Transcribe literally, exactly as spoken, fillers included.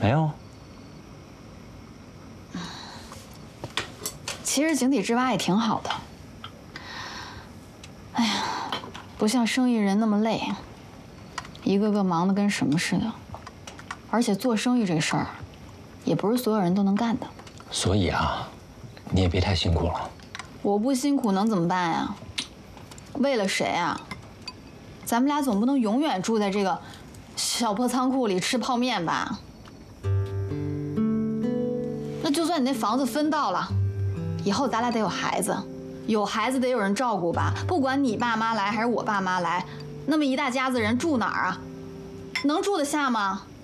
没有。 其实井底之蛙也挺好的。哎呀，不像生意人那么累，一个个忙得跟什么似的。而且做生意这事儿，也不是所有人都能干的。 所以啊，你也别太辛苦了。 我不辛苦能怎么办呀？为了谁啊？咱们俩总不能永远住在这个小破仓库里吃泡面吧？那就算你那房子分到了，以后咱俩得有孩子，有孩子得有人照顾吧？不管你爸妈来还是我爸妈来，那么一大家子人住哪儿啊？能住得下吗？